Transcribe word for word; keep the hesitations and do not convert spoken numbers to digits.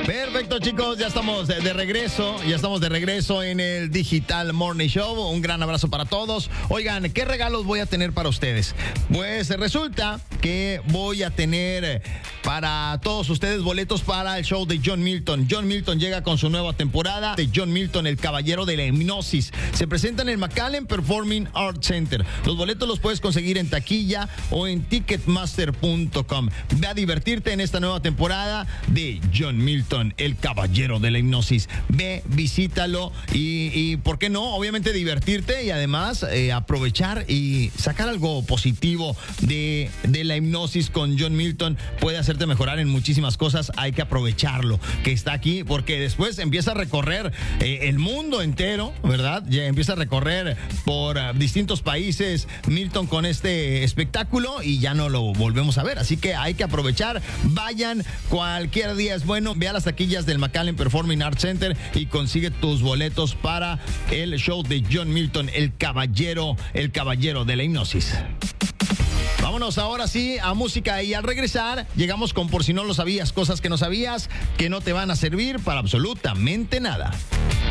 Perfecto, chicos, ya estamos de, de regreso, ya estamos de regreso en el Digital Morning Show. Un gran abrazo para todos. Oigan, ¿qué regalos voy a tener para ustedes? Pues resulta que voy a tener para todos ustedes boletos para el show de John Milton. John Milton llega con su nueva temporada de John Milton, el caballero de la hipnosis. Se presenta en el McAllen Performing Arts Center. Los boletos los puedes conseguir en taquilla o en ticketmaster punto com. Ve a divertirte en esta nueva temporada de John Milton, el caballero de la hipnosis. Ve, visítalo y, y ¿por qué no? Obviamente divertirte y además eh, aprovechar y sacar algo positivo de, de la hipnosis con John Milton. Puede hacerte mejorar en muchísimas cosas. Hay que aprovecharlo que está aquí, porque después empieza a recorrer eh, el mundo entero, ¿verdad? Ya empieza a recorrer por uh, distintos países Milton con este espectáculo y ya no lo volvemos a ver. Así que hay que aprovechar. Vayan, cualquier día es bueno. Ve a las taquillas del McAllen Performing Arts Center y consigue tus boletos para el show de John Milton, el caballero, el caballero de la hipnosis. Vámonos ahora sí a música y al regresar llegamos con por si no lo sabías, cosas que no sabías que no te van a servir para absolutamente nada.